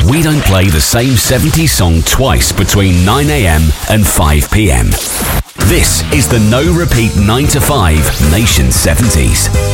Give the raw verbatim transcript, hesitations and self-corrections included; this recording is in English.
We don't play the same seventies song twice between nine a.m. and five p.m. This is the No Repeat nine to five Nation seventies.